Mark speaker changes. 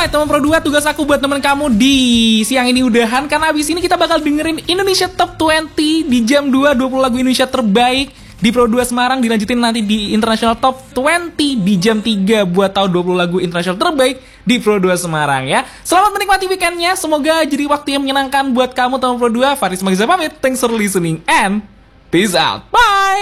Speaker 1: Alright teman Pro 2, tugas aku buat temen kamu di siang ini udahan. Karena abis ini kita bakal dengerin Indonesia Top 20 di jam 2, 20 lagu Indonesia terbaik di Pro 2 Semarang. Dilanjutin nanti di International Top 20 di jam 3 buat tahu 20 lagu internasional terbaik di Pro 2 Semarang ya. Selamat menikmati weekendnya, semoga jadi waktu yang menyenangkan buat kamu teman Pro 2. Faris Magiza pamit, thanks for listening and peace out, bye.